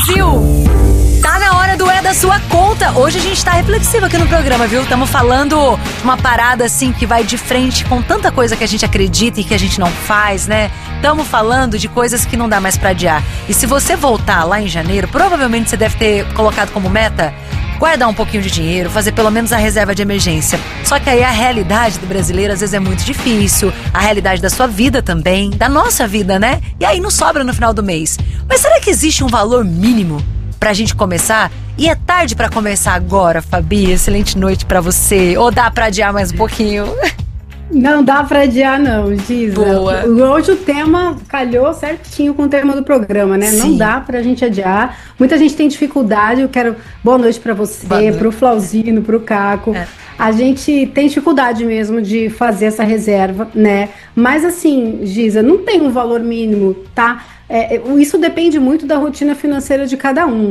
Brasil! Tá na hora do É da Sua Conta. Hoje a gente tá reflexivo aqui no programa, viu? Estamos falando de uma parada assim que vai de frente com tanta coisa que a gente acredita e que a gente não faz, né? Estamos falando de coisas que não dá mais pra adiar. E se você voltar lá em janeiro, provavelmente você deve ter colocado como meta guardar um pouquinho de dinheiro, fazer pelo menos a reserva de emergência. Só que aí a realidade do brasileiro às vezes é muito difícil, a realidade da sua vida também, da nossa vida, né? E aí não sobra no final do mês. Mas será que existe um valor mínimo pra gente começar? E é tarde pra começar agora, Fabi? Excelente noite pra você. Ou dá pra adiar mais um pouquinho? Não dá pra adiar não, Giza. Boa. Hoje o tema calhou certinho com o tema do programa, né? Sim. Não dá pra gente adiar. Muita gente tem dificuldade. Eu quero boa noite pra você, pro Flauzino, pro Caco. A gente tem dificuldade mesmo de fazer essa reserva, né? Mas assim, Giza, não tem um valor mínimo, tá? Isso depende muito da rotina financeira de cada um.